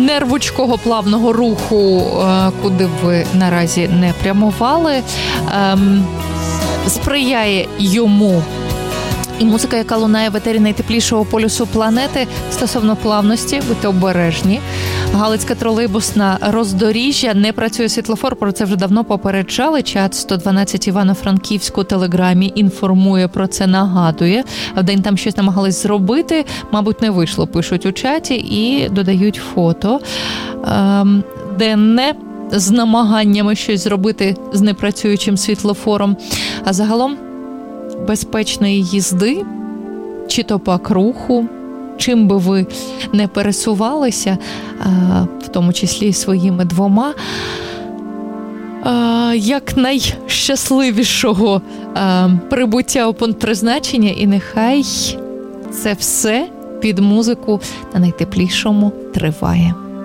нервучкого плавного руху, куди б ви наразі не прямували, сприяє йому і музика, яка лунає в етері найтеплішого полюсу планети. Стосовно плавності, будьте обережні. Галицька тролейбусна роздоріжжя, не працює світлофор, про це вже давно попереджали. Чат 112 Івано-Франківську телеграмі інформує про це, нагадує. Вдень там щось намагались зробити, мабуть, не вийшло, пишуть у чаті і додають фото. Денне з намаганнями щось зробити з непрацюючим світлофором. А загалом безпечної їзди, чи то пак руху, чим би ви не пересувалися, в тому числі своїми двома, як найщасливішого прибуття у пункт призначення, і нехай це все під музику на найтеплішому триває.